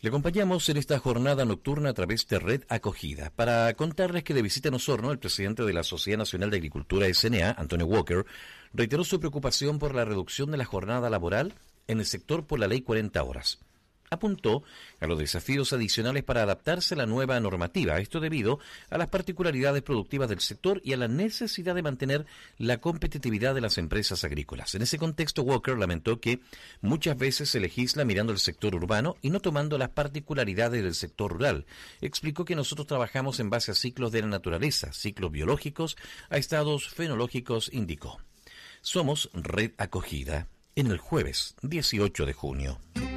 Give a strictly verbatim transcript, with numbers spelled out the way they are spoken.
Le acompañamos en esta jornada nocturna a través de Red Acogida para contarles que de visita en Osorno, el presidente de la Sociedad Nacional de Agricultura S N A, Antonio Walker, reiteró su preocupación por la reducción de la jornada laboral en el sector por la Ley cuarenta horas. Apuntó a los desafíos adicionales para adaptarse a la nueva normativa, esto debido a las particularidades productivas del sector y a la necesidad de mantener la competitividad de las empresas agrícolas. En ese contexto, Walker lamentó que muchas veces se legisla mirando el sector urbano y no tomando las particularidades del sector rural. Explicó que nosotros trabajamos en base a ciclos de la naturaleza, ciclos biológicos, a estados fenológicos, indicó. Somos Red Acogida en el jueves dieciocho de junio.